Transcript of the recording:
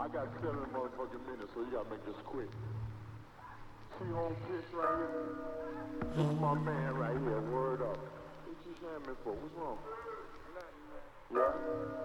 I got 7 motherfucking minutes, so you gotta make this quick. See home pitch right here? This is my man right here, word up. What you saying me for? What's wrong? Yeah?